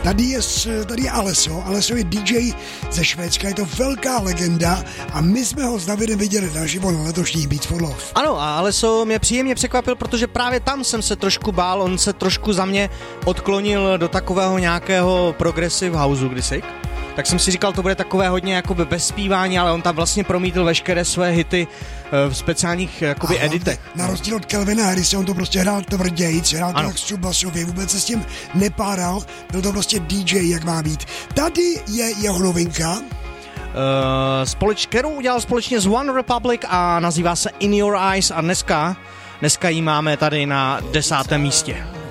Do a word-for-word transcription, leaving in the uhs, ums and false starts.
Tady je, tady je Alesso. Alesso je D J ze Švédska, je to velká legenda a my jsme ho s Davidem viděli naživo na letošních Beats for Love. Ano, a Alesso mě příjemně překvapil, protože právě tam jsem se trošku bál, on se trošku za mě odklonil do takového nějakého progressive houseu kdysi. Tak jsem si říkal, to bude takové hodně jakoby bez zpívání, ale on tam vlastně promítl veškeré své hity v speciálních jakoby Aha, editech. Na rozdíl od Calvina Harrise, on to prostě hrál tvrdějc, hrál to jak subasově, vůbec se s tím nepáral, byl to prostě D J, jak má být. Tady je jeho novinka. Uh, společ, kterou udělal společně s One Republic a nazývá se In Your Eyes a dneska, dneska ji máme tady na desátém místě.